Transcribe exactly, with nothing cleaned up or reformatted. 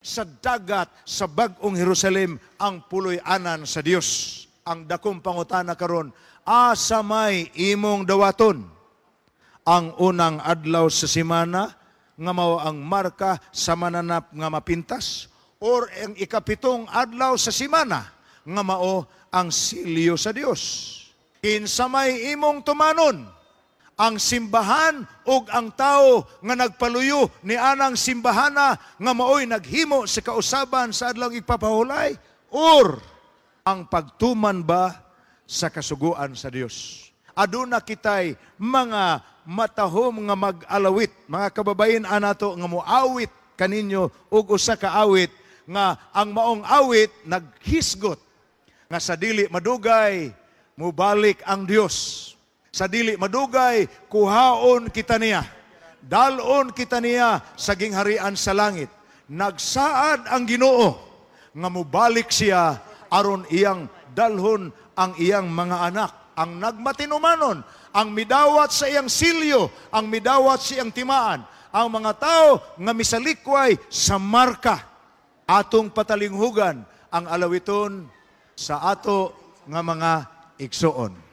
sa dagat sa bag-ong Jerusalem ang puloy-anan sa Dios. Ang dakong pangutana karon, asa may imong dawaton? Ang unang adlaw sa semana nga mao ang marka sa mananap nga mapintas, or ang ikapitong adlaw sa semana nga mao ang silyo sa Dios. Kinsa may imong tumanon? Ang simbahan ug ang tao nga nagpaluyo ni anang simbahana nga maoy naghimo sa kausaban sa adlaw igpapahulay, or ang pagtuman ba sa kasuguan sa Dios? Aduna kitay mga matahom nga mag-alawit, mga kababayan anato nga moawit kaninyo ug usa ka awit nga ang maong awit naghisgot nga sa dili madugay mubalik ang Dios. Sa dili madugay kuhaon kita niya, dalon kita niya sa gingharian sa langit. Nagsaad ang Ginoo nga mubalik siya aron iyang dalhon ang iyang mga anak. Ang nagmatinumanon, ang midawat sa iyang silyo, ang midawat sa iyang timaan, ang mga tao nga misalikway sa marka, atong patalinghugan ang alawiton sa ato nga mga igsuon.